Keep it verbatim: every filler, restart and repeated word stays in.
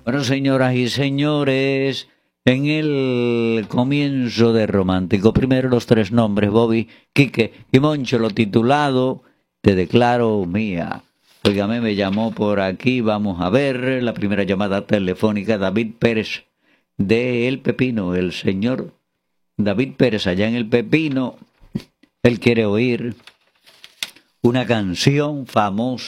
Bueno, señoras y señores, en el comienzo de Romántico, primero los tres nombres, Bobby, Quique y Moncho, lo titulado Te declaro mía. Óigame, me llamó por aquí, vamos a ver, la primera llamada telefónica, David Pérez, de El Pepino, el señor David Pérez, allá en El Pepino. Él quiere oír una canción famosa